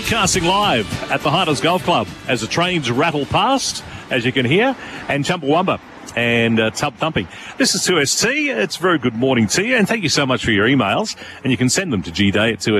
Broadcasting live at the Hunters Golf Club as the trains rattle past, as you can hear, and Chumbawamba and Tub Thumping. This is 2ST. It's very good morning to you, and thank you so much for your emails. And you can send them to gday at 2